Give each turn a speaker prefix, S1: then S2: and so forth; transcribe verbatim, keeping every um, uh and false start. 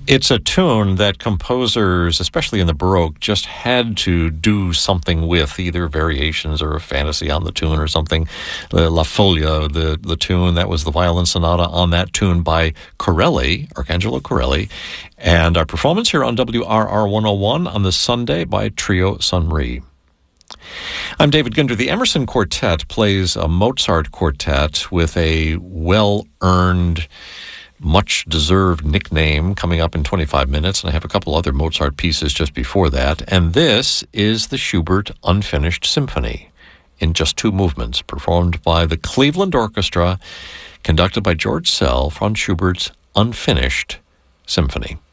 S1: It's a tune that composers, especially in the Baroque, just had to do something with, either variations or a fantasy on the tune or something. Uh, La Foglia, the, the tune, that was the violin sonata on that tune by Corelli, Arcangelo Corelli. And our performance here on W R R one oh one on this Sunday by Trio Sunri. I'm David Ginder. The Emerson Quartet plays a Mozart quartet with a well-earned, much-deserved nickname coming up in twenty-five minutes, and I have a couple other Mozart pieces just before that. And this is the Schubert Unfinished Symphony in just two movements, performed by the Cleveland Orchestra, conducted by George Szell, Franz Schubert's Unfinished Symphony.